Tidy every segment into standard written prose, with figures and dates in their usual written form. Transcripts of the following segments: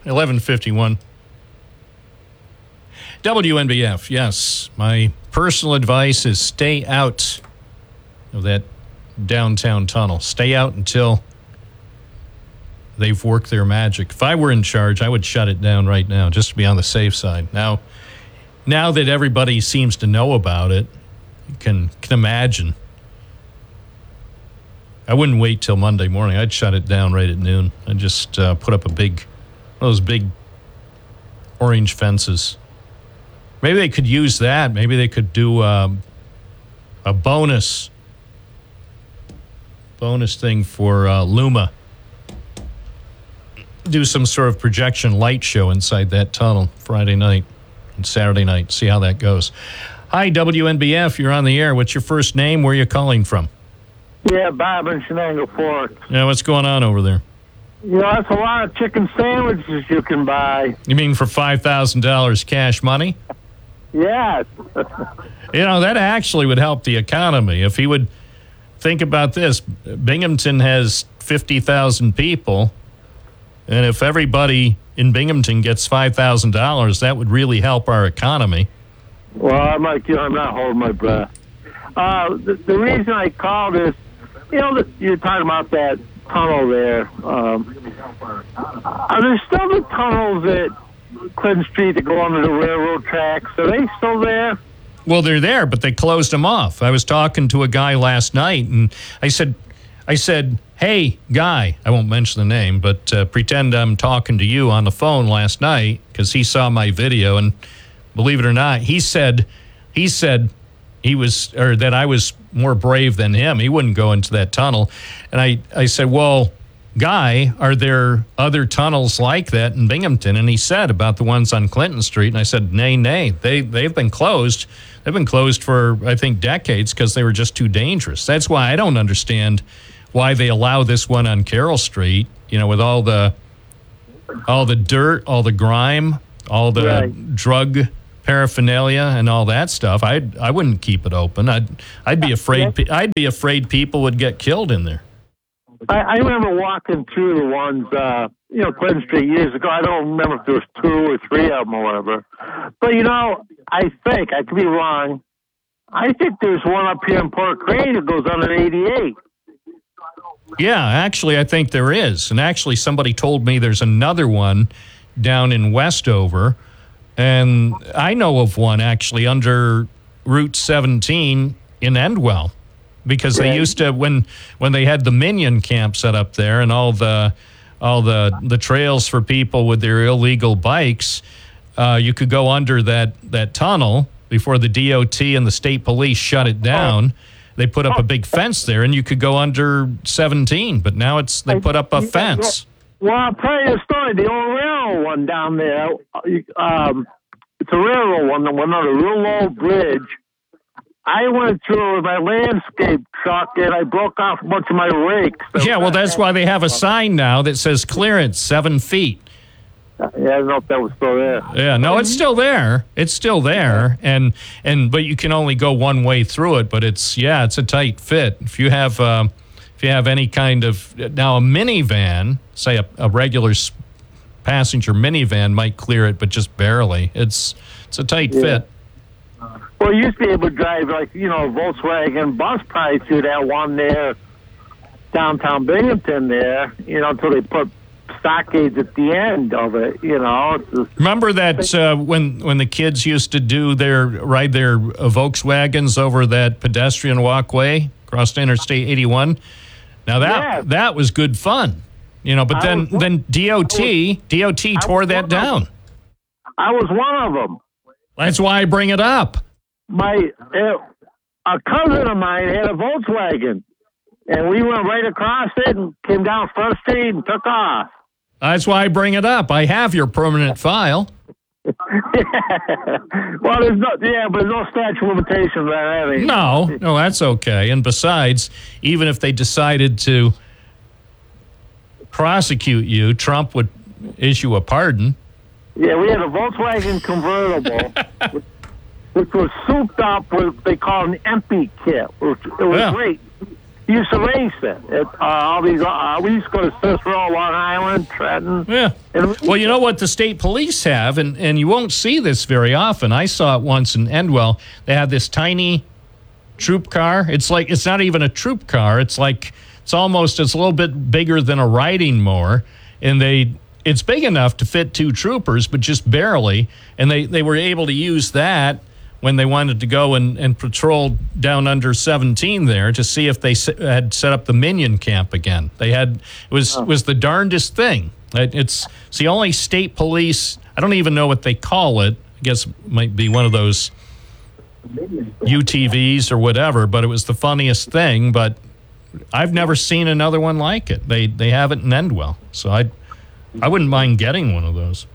11:51. WNBF, yes. My personal advice is stay out of that downtown tunnel. Stay out until they've worked their magic. If I were in charge, I would shut it down right now just to be on the safe side. Now that everybody seems to know about it, you can imagine. I wouldn't wait till Monday morning. I'd shut it down right at noon. I'd just put up one of those big orange fences. Maybe they could use that. Maybe they could do a bonus thing for Luma. Do some sort of projection light show inside that tunnel Friday night and Saturday night. See how that goes. Hi, WNBF. You're on the air. What's your first name? Where are you calling from? Yeah, Bob in Shenango Fork. Yeah, what's going on over there? That's a lot of chicken sandwiches you can buy. You mean for $5,000 cash money? Yes. That actually would help the economy. If he would think about this, Binghamton has 50,000 people, and if everybody in Binghamton gets $5,000, that would really help our economy. Well, I'm like you. I'm not holding my breath. The reason I called is, you're talking about that tunnel there. Are there still the tunnels at Clinton Street that go under the railroad tracks? Are they still there? Well, they're there, but they closed them off. I was talking to a guy last night, and I said, hey, guy, I won't mention the name, but pretend I'm talking to you on the phone last night because he saw my video, and believe it or not, he said that I was more brave than him. He wouldn't go into that tunnel. And I said, well, Guy, are there other tunnels like that in Binghamton? And he said about the ones on Clinton Street. And I said, nay. They've been closed. They've been closed for, I think, decades because they were just too dangerous. That's why I don't understand why they allow this one on Carroll Street, with all the dirt, all the grime, all the drug paraphernalia and all that stuff. I wouldn't keep it open. I'd be afraid. I'd be afraid people would get killed in there. I remember walking through the ones, Clinton Street years ago. I don't remember if there was 2 or 3 of them or whatever. But I think I could be wrong. I think there's one up here in Port Crane that goes under 88. Yeah, actually, I think there is. And actually, somebody told me there's another one down in Westover. And I know of one actually under Route 17 in Endwell, because they used to when they had the Minion camp set up there and all the trails for people with their illegal bikes, you could go under that tunnel before the DOT and the state police shut it down. They put up a big fence there, and you could go under 17. But now they put up a fence. Well, I'll tell you a story. The old railroad one down there, it's a railroad one that went on a real low bridge. I went through with my landscape truck, and I broke off a bunch of my rakes. Yeah, well, that's why they have a sign now that says clearance 7 feet. Yeah, I don't know if that was still there. Yeah, no, it's still there. It's still there, but you can only go one way through it. But it's a tight fit. If you have any kind of a minivan, say a regular passenger minivan might clear it, but just barely. It's a tight fit. Well, you used to be able to drive Volkswagen bus probably through that one there, downtown Binghamton there, until they put stockades at the end of it, Remember that when the kids used to ride their Volkswagens over that pedestrian walkway across Interstate 81? Now that was good fun, but then DOT tore that down. I was one of them. That's why I bring it up. A cousin of mine had a Volkswagen, and we went right across it and came down First Street and took off. That's why I bring it up. I have your permanent file. Well, there's no statute of limitations on that. No, that's okay. And besides, even if they decided to prosecute you, Trump would issue a pardon. Yeah, we had a Volkswagen convertible, which was souped up with what they call an empty kit. It was great. used to race it. All these, we used to go to Cicero, Long Island, Trenton. Yeah. Well, you know what the state police have, and you won't see this very often. I saw it once in Endwell. They had this tiny troop car. It's not even a troop car. It's a little bit bigger than a riding mower, and it's big enough to fit 2 troopers, but just barely. And they were able to use that when they wanted to go and patrol down under 17 there to see if they had set up the Minion camp again. It was the darndest thing. It's the only state police. I don't even know what they call it. I guess it might be one of those UTVs or whatever, but it was the funniest thing. But I've never seen another one like it. They have it in Endwell, so I wouldn't mind getting one of those.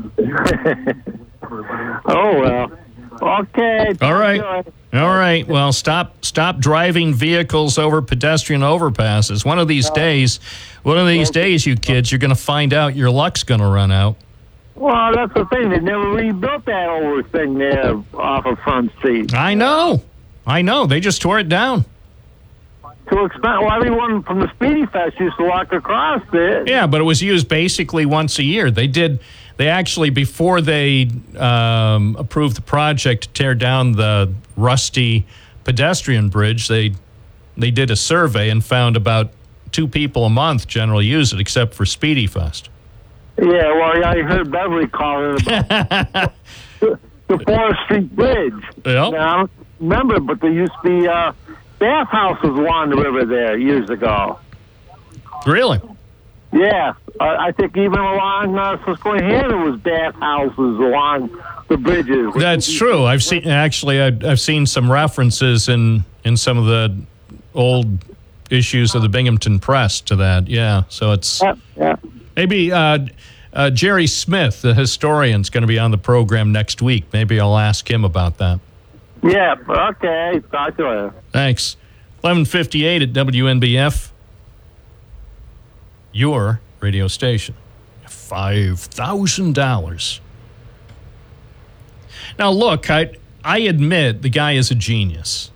Oh, well. Okay. All right. Well, stop driving vehicles over pedestrian overpasses. One of these days, you kids, you're going to find out your luck's going to run out. Well, that's the thing. They never rebuilt that old thing there off of Front Street. I know. They just tore it down. Too expensive. Well, everyone from the Speedy Fest used to walk across it. Yeah, but it was used basically once a year. They actually, before they approved the project to tear down the rusty pedestrian bridge, they did a survey and found about 2 people a month generally use it, except for Speedy Fest. Yeah, well, I heard Beverly calling about the 4th Street Bridge. Yep. Now, remember, but there used to be bathhouses along the river there years ago. Really? Yeah, I think even along Susquehanna was bathhouses along the bridges. That's true. I've seen some references in some of the old issues of the Binghamton Press to that. Yeah, so it's maybe Jerry Smith, the historian, is going to be on the program next week. Maybe I'll ask him about that. Yeah. Okay. Talk to you. Thanks. 11:58 at WNBF. Your radio station. $5,000. Now, look, I admit the guy is a genius.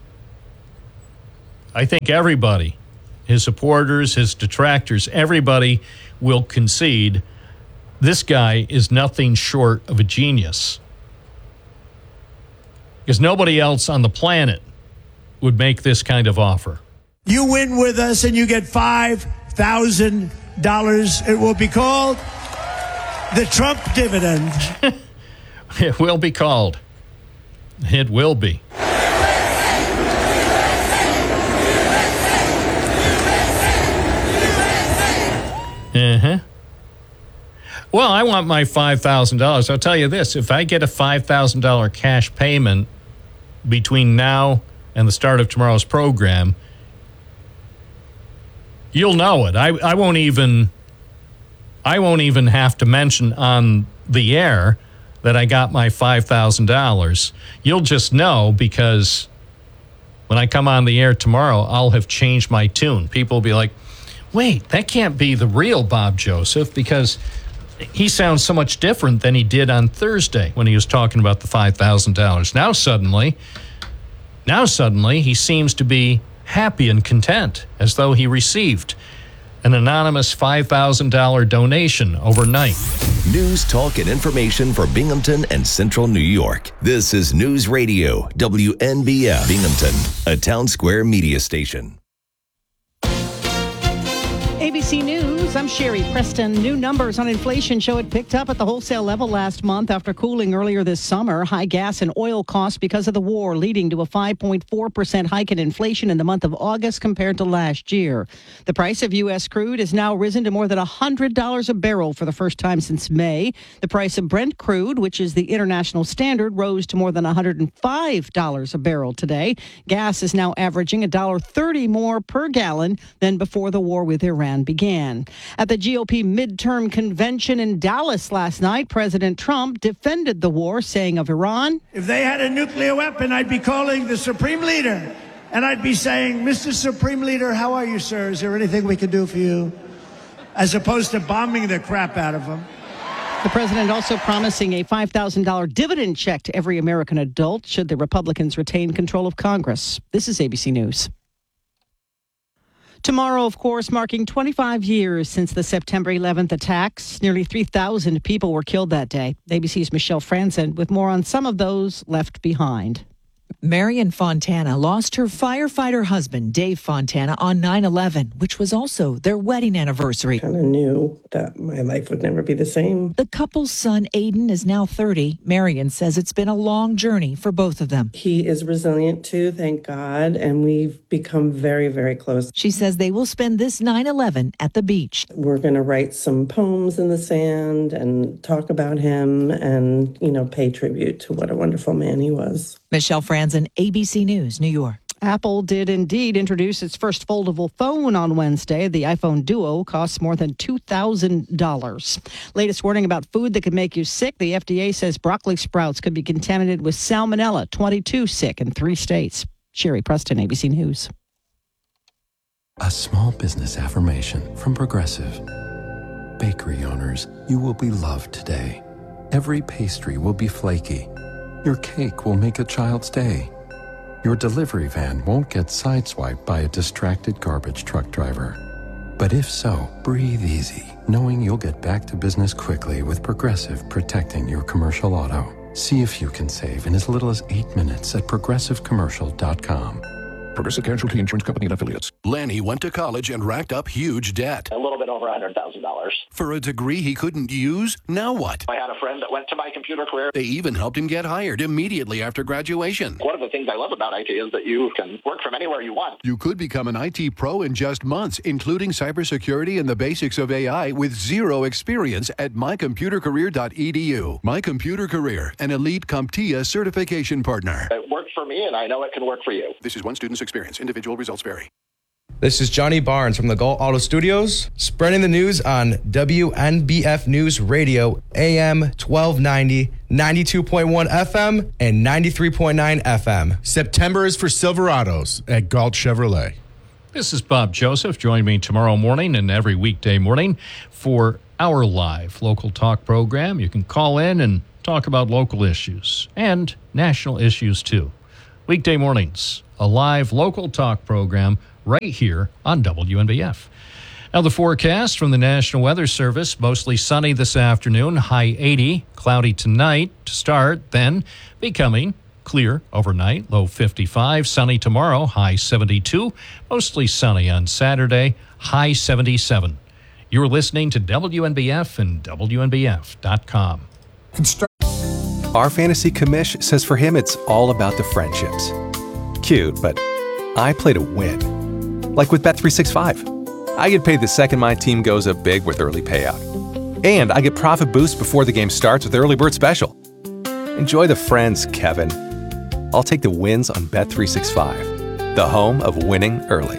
I think everybody, his supporters, his detractors, everybody will concede this guy is nothing short of a genius. Because nobody else on the planet would make this kind of offer. You win with us and you get $5,000. It will be called the Trump dividend. It will be called. It will be. Well, I want my $5,000. I'll tell you this. If I get a $5,000 cash payment between now and the start of tomorrow's program, you'll know it. I won't even have to mention on the air that I got my $5,000. You'll just know, because when I come on the air tomorrow, I'll have changed my tune. People will be like, wait, that can't be the real Bob Joseph, because he sounds so much different than he did on Thursday when he was talking about the $5,000. Now suddenly he seems to be happy and content, as though he received an anonymous $5,000 donation overnight. News, talk, and information for Binghamton and Central New York. This is News Radio, WNBF Binghamton, a Town Square media station. ABC News, I'm Sherry Preston. New numbers on inflation show it picked up at the wholesale level last month after cooling earlier this summer. High gas and oil costs because of the war, leading to a 5.4% hike in inflation in the month of August compared to last year. The price of U.S. crude has now risen to more than $100 a barrel for the first time since May. The price of Brent crude, which is the international standard, rose to more than $105 a barrel today. Gas is now averaging $1.30 more per gallon than before the war with Iran began. At the GOP midterm convention in Dallas last night, President Trump defended the war, saying of Iran, If they had a nuclear weapon, I'd be calling the Supreme Leader, and I'd be saying, Mr. Supreme Leader, how are you, sir? Is there anything we can do for you? As opposed to bombing the crap out of them. The president also promising a $5,000 dividend check to every American adult should the Republicans retain control of Congress. This is ABC News. Tomorrow, of course, marking 25 years since the September 11th attacks. Nearly 3,000 people were killed that day. ABC's Michelle Franzen with more on some of those left behind. Marion Fontana lost her firefighter husband, Dave Fontana, on 9/11, which was also their wedding anniversary. I kind of knew that my life would never be the same. The couple's son, Aiden, is now 30. Marion says it's been a long journey for both of them. He is resilient too, thank God, and we've become very, very close. She says they will spend this 9/11 at the beach. We're going to write some poems in the sand and talk about him and, pay tribute to what a wonderful man he was. Michelle Franzen, ABC News, New York. Apple did indeed introduce its first foldable phone on Wednesday. The iPhone Duo costs more than $2,000. Latest warning about food that could make you sick. The FDA says broccoli sprouts could be contaminated with salmonella. 22 sick in 3 states. Sherry Preston, ABC News. A small business affirmation from Progressive. Bakery owners, you will be loved today. Every pastry will be flaky. Your cake will make a child's day. Your delivery van won't get sideswiped by a distracted garbage truck driver. But if so, breathe easy, knowing you'll get back to business quickly with Progressive protecting your commercial auto. See if you can save in as little as 8 minutes at progressivecommercial.com. Progressive Casualty Insurance Company and Affiliates. Lanny went to college and racked up huge debt. A little bit over $100,000. For a degree he couldn't use? Now what? I had a friend that went to My Computer Career. They even helped him get hired immediately after graduation. One of the things I love about IT is that you can work from anywhere you want. You could become an IT pro in just months, including cybersecurity and the basics of AI with zero experience at mycomputercareer.edu. My Computer Career, an elite CompTIA certification partner. It worked for me, and I know it can work for you. This is one student's experience. Individual results vary. This is Johnny Barnes from the Galt Auto Studios, spreading the news on WNBF News Radio, AM 1290, 92.1 FM, and 93.9 FM. September is for Silverados at Galt Chevrolet. This is Bob Joseph. Join me tomorrow morning and every weekday morning for our live local talk program. You can call in and talk about local issues and national issues too. Weekday mornings, a live local talk program right here on WNBF. Now the forecast from the National Weather Service, mostly sunny this afternoon, high 80, cloudy tonight to start, then becoming clear overnight, low 55, sunny tomorrow, high 72, mostly sunny on Saturday, high 77. You're listening to WNBF and WNBF.com. Our fantasy commish says for him it's all about the friendships. Cute, but I play to win. Like with Bet365. I get paid the second my team goes up big with early payout. And I get profit boost before the game starts with Early Bird Special. Enjoy the friends, Kevin. I'll take the wins on Bet365, the home of winning early.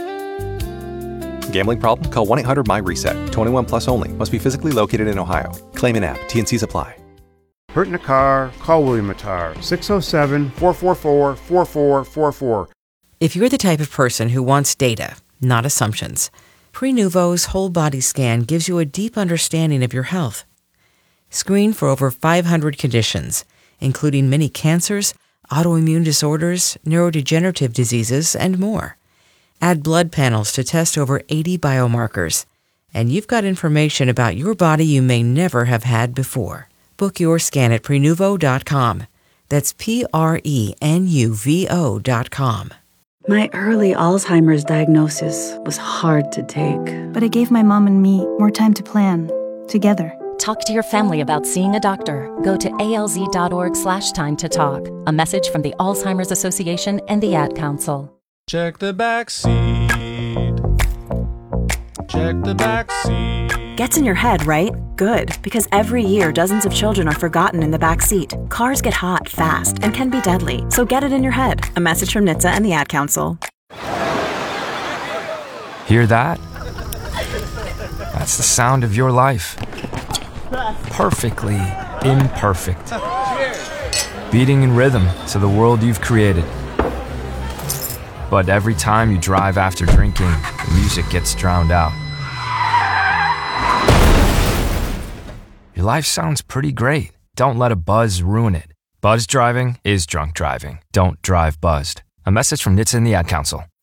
Gambling problem? Call 1-800-MY-RESET. 21 plus only. Must be physically located in Ohio. Claim in app. T&Cs apply. Hurt in a car? Call William Attar. 607-444-4444. If you're the type of person who wants data, not assumptions, Prenuvo's whole body scan gives you a deep understanding of your health. Screen for over 500 conditions, including many cancers, autoimmune disorders, neurodegenerative diseases, and more. Add blood panels to test over 80 biomarkers, and you've got information about your body you may never have had before. Book your scan at Prenuvo.com. That's Prenuvo.com. My early Alzheimer's diagnosis was hard to take, but it gave my mom and me more time to plan, together. Talk to your family about seeing a doctor. Go to alz.org/time to talk. A message from the Alzheimer's Association and the Ad Council. Check the back seat. Check the back seat. Gets in your head, right? Good, because every year dozens of children are forgotten in the back seat. Cars get hot fast and can be deadly, so get it in your head. A message from NHTSA and the Ad Council. Hear that? That's the sound of your life. Perfectly imperfect. Beating in rhythm to the world you've created. But every time you drive after drinking, the music gets drowned out. Your life sounds pretty great. Don't let a buzz ruin it. Buzz driving is drunk driving. Don't drive buzzed. A message from NHTSA and the Ad Council.